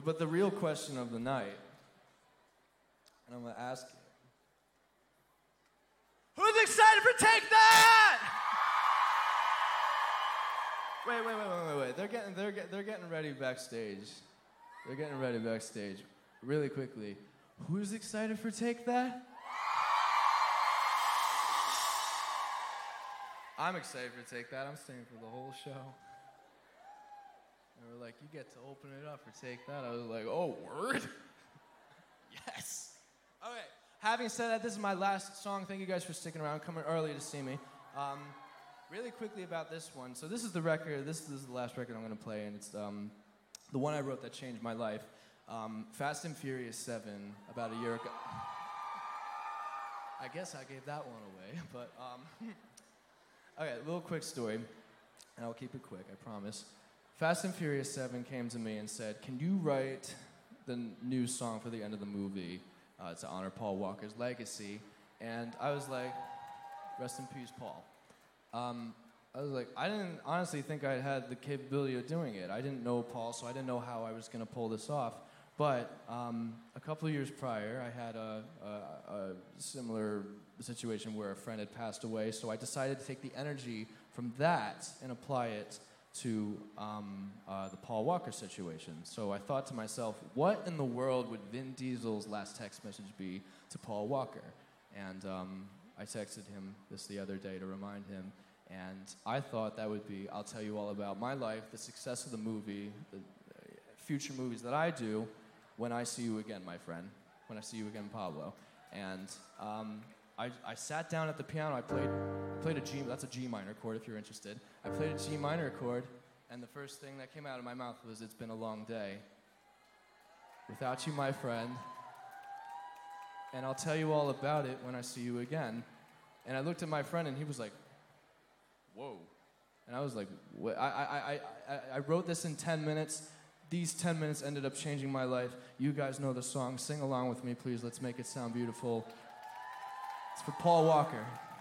But the real question of the night, and I'm going to ask you, who's excited for Take That? Wait. They're getting ready backstage. They're getting ready backstage. Really quickly, who's excited for Take That? I'm excited for Take That. I'm staying for the whole show. They were like, you get to open it up for Take That. I was like, oh, word? Yes. Okay, having said that, this is my last song. Thank you guys for sticking around, coming early to see me. Really quickly about this one. So this is the record. This is the last record I'm going to play, and it's the one I wrote that changed my life. Fast and Furious 7, about a year ago. I guess I gave that one away, but okay, a little quick story, and I'll keep it quick, I promise. Fast and Furious 7 came to me and said, can you write the new song for the end of the movie to honor Paul Walker's legacy? And I was like, rest in peace, Paul. I was like, I didn't honestly think I had the capability of doing it. I didn't know Paul, so I didn't know how I was going to pull this off. But a couple of years prior, I had a similar situation where a friend had passed away, so I decided to take the energy from that and apply it to the Paul Walker situation. So I thought to myself, what in the world would Vin Diesel's last text message be to Paul Walker? And I texted him this the other day to remind him, and I thought that would be, I'll tell you all about my life, the success of the movie, the future movies that I do, when I see you again, my friend. When I see you again, Pablo. And I sat down at the piano, I played a G, that's a G minor chord if you're interested. I played a G minor chord, and the first thing that came out of my mouth was, it's been a long day. Without you, my friend. And I'll tell you all about it when I see you again. And I looked at my friend, and he was like, whoa. And I was like, what? I wrote this in 10 minutes. These 10 minutes ended up changing my life. You guys know the song. Sing along with me, please. Let's make it sound beautiful. It's for Paul Walker.